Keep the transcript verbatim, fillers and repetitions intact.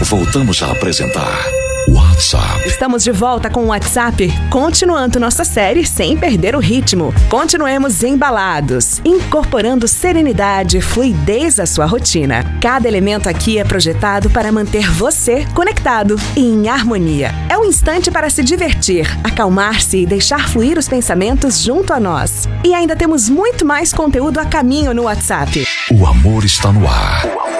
Voltamos a apresentar WhatsApp. Estamos de volta com o WhatsApp, continuando nossa série sem perder o ritmo. Continuemos embalados, incorporando serenidade e fluidez à sua rotina. Cada elemento aqui é projetado para manter você conectado e em harmonia. É um instante para se divertir, acalmar-se e deixar fluir os pensamentos junto a nós. E ainda temos muito mais conteúdo a caminho no WhatsApp. O amor está no ar.